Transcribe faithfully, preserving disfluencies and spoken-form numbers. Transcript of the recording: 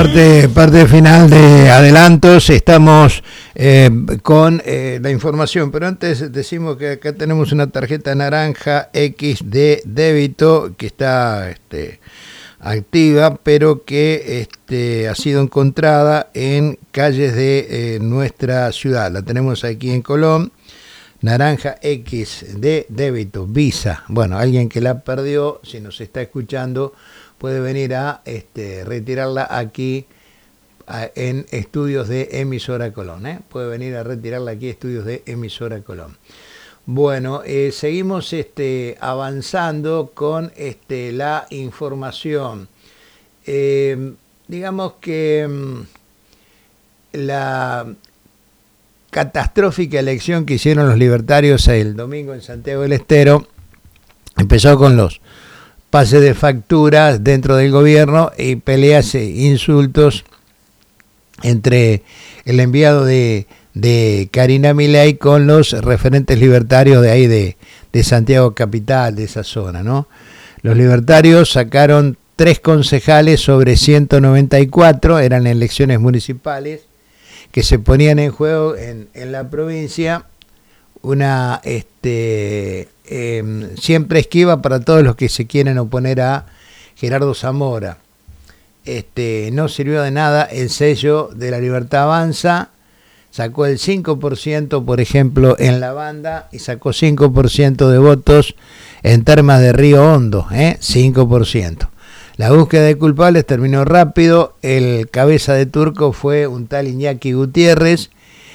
Parte, parte final de adelantos, estamos eh, con eh, la información, pero antes decimos que acá tenemos una tarjeta naranja X de débito que está este, activa, pero que este, ha sido encontrada en calles de eh, nuestra ciudad. La tenemos aquí en Colón, naranja X de débito, Visa. Bueno, alguien que la perdió, si nos está escuchando, puede venir a este, retirarla aquí a, en Estudios de Emisora Colón. ¿eh? Puede venir a retirarla aquí, Estudios de Emisora Colón. Bueno, eh, seguimos este, avanzando con este, la información. Eh, digamos que mmm, la catastrófica elección que hicieron los libertarios el domingo en Santiago del Estero empezó con los pase de facturas dentro del gobierno y peleas e insultos entre el enviado de, de Karina Milei con los referentes libertarios de ahí de, de Santiago Capital, de esa zona, ¿no? Los libertarios sacaron tres concejales sobre ciento noventa y cuatro, eran elecciones municipales que se ponían en juego en, en la provincia, una este eh, siempre esquiva para todos los que se quieren oponer a Gerardo Zamora. Este, no sirvió de nada el sello de La Libertad Avanza, sacó el cinco por ciento, por ejemplo, en la banda, y sacó cinco por ciento de votos en Termas de Río Hondo, ¿eh? cinco por ciento. La búsqueda de culpables terminó rápido, el cabeza de turco fue un tal Iñaki Gutiérrez,